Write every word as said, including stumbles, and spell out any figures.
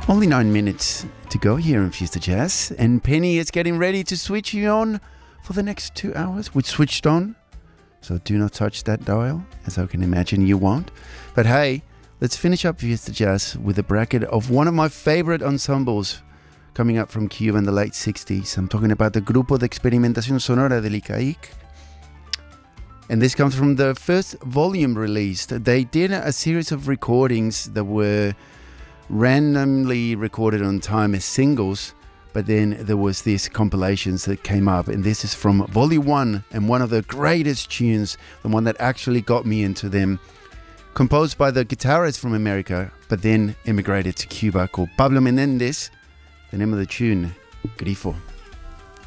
Only nine minutes to go here in Fiesta Jazz, and Penny is getting ready to switch you on for the next two hours. We switched on, so do not touch that dial, as I can imagine you won't. But hey, let's finish up Fiesta Jazz with a bracket of one of my favorite ensembles coming up from Cuba in the late sixties. I'm talking about the Grupo de Experimentación Sonora del I C A I C. And this comes from the first volume released. They did a series of recordings that were randomly recorded on time as singles, but then there was these compilations that came up, and this is from volume one, and one of the greatest tunes, the one that actually got me into them, composed by the guitarist from America, but then immigrated to Cuba, called Pablo Menendez. The name of the tune, Grifo.